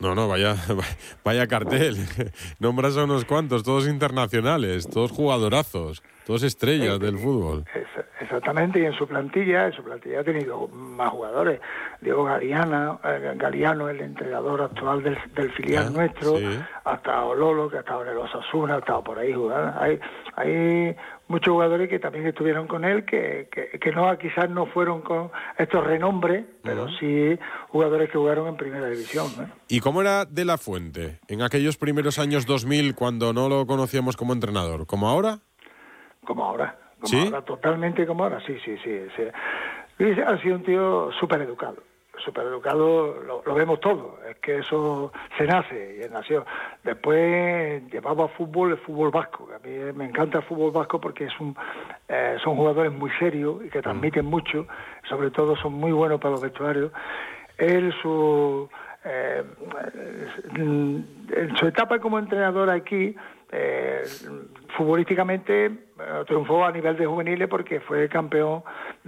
No, vaya cartel. Nombras a unos cuantos, todos internacionales, todos jugadorazos, todos estrellas del fútbol. Exactamente, y en su plantilla ha tenido más jugadores. Diego Galeano, el entrenador actual del filial nuestro, sí. ha estado Lolo, que ha estado en el Osasuna, ha estado por ahí jugando. Hay muchos jugadores que también estuvieron con él, que no, quizás no fueron con estos renombres, pero sí jugadores que jugaron en primera división, ¿no? ¿Y cómo era De la Fuente en aquellos primeros años 2000 cuando no lo conocíamos como entrenador? ¿Como ahora? Como ahora. ¿Sí? Ahora, totalmente como ahora, sí. Luis ha sido un tío súper educado, lo vemos todo, es que eso se nace, y nació. Después llevaba el fútbol vasco, que a mí me encanta el fútbol vasco porque son jugadores muy serios y que transmiten mucho, sobre todo son muy buenos para los vestuarios. En su etapa como entrenador aquí, futbolísticamente triunfó a nivel de juveniles porque fue campeón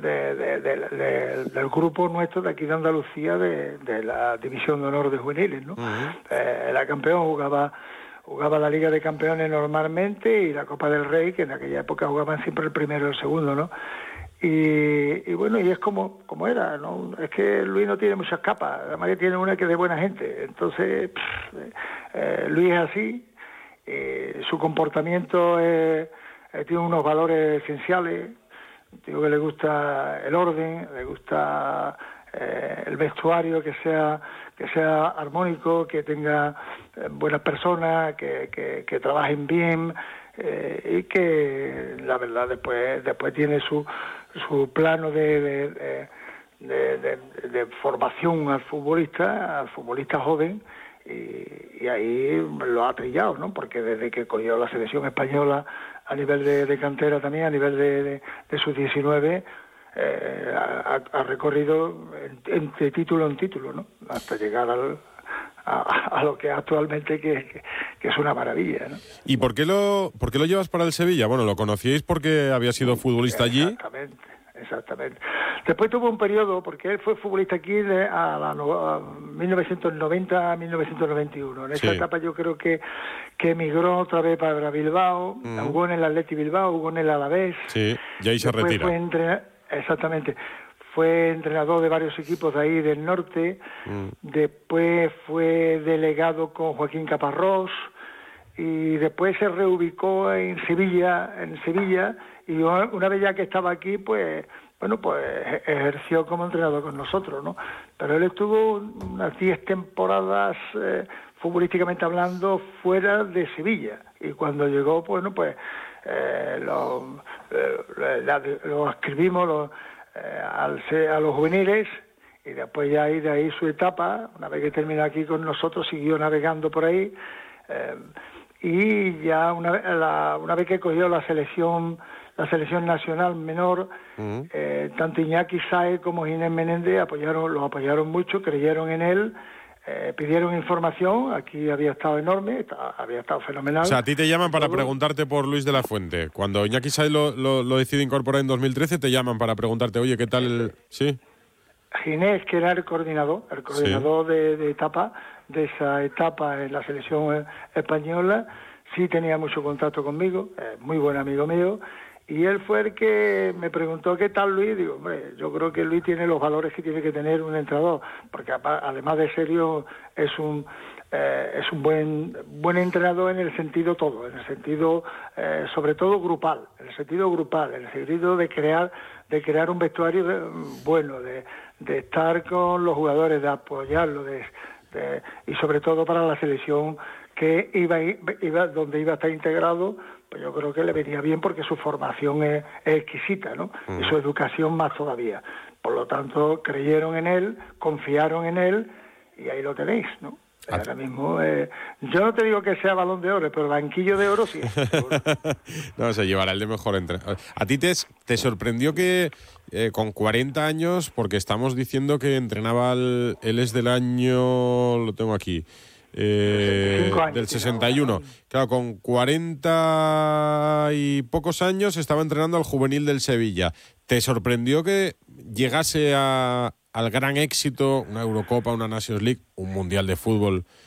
del grupo nuestro de aquí de Andalucía de la división de honor de juveniles, ¿no? Era campeón, jugaba la Liga de Campeones normalmente y la Copa del Rey, que en aquella época jugaban siempre el primero y el segundo, ¿no? Y bueno, y es como era, ¿no? Es que Luis no tiene muchas capas, además que tiene una que es de buena gente, entonces Luis es así. Su comportamiento tiene unos valores esenciales. Digo que le gusta el orden, le gusta el vestuario que sea armónico, que tenga buenas personas, que trabajen bien, y que la verdad después tiene su plano de formación al futbolista joven. Y ahí lo ha trillado, ¿no? Porque desde que cogió la selección española a nivel de cantera también, a nivel de sus 19, ha recorrido de título en título, ¿no? Hasta llegar a lo que actualmente que es una maravilla, ¿no? ¿Y por qué lo llevas para el Sevilla? Bueno, lo conocíais porque había sido futbolista allí. Exactamente. Después tuvo un periodo, porque él fue futbolista aquí a 1990 a 1991. En esa etapa yo creo que emigró otra vez para Bilbao, jugó en el Athletic Bilbao, jugó en el Alavés. Sí, y ahí se retira. Fue entrenador de varios equipos de ahí del norte. Después fue delegado con Joaquín Caparrós. Y después se reubicó en Sevilla, y una vez ya que estaba aquí, pues ejerció como entrenador con nosotros, ¿no? Pero él estuvo unas 10 temporadas, futbolísticamente hablando, fuera de Sevilla, y cuando llegó, lo escribimos a los juveniles, y después ya de ahí su etapa, una vez que terminó aquí con nosotros, siguió navegando por ahí, y ya una vez que cogió la selección nacional menor, tanto Iñaki Sáez como Ginés Menéndez lo apoyaron mucho, creyeron en él, pidieron información. Aquí había estado enorme, había estado fenomenal. O sea, a ti te llaman para preguntarte por Luis de la Fuente. Cuando Iñaki Sáez lo decide incorporar en 2013, te llaman para preguntarte, oye, ¿qué tal? ¿Sí? Ginés, que era el coordinador de etapa, de esa etapa en la selección española, sí tenía mucho contacto conmigo, muy buen amigo mío, y él fue el que me preguntó qué tal Luis. Digo, hombre, yo creo que Luis tiene los valores que tiene que tener un entrenador, porque además de serio es un buen entrenador en el sentido todo, en el sentido sobre todo grupal, en el sentido de crear un vestuario bueno, de estar con los jugadores, de apoyarlos, y sobre todo para la selección que donde iba a estar integrado, pues yo creo que le venía bien porque su formación es exquisita, ¿no? Y su educación más todavía. Por lo tanto, creyeron en él, confiaron en él, y ahí lo tenéis, ¿no? Ahora mismo, yo no te digo que sea Balón de Oro, pero el banquillo de oro sí. No, se llevará el de mejor entrenador. ¿A ti te sorprendió que con 40 años, porque estamos diciendo que entrenaba él es del año, lo tengo aquí, 65 años, del 61. Claro, con 40 y pocos años estaba entrenando al juvenil del Sevilla. ¿Te sorprendió que llegase al gran éxito, una Eurocopa, una Nations League, un Mundial de Fútbol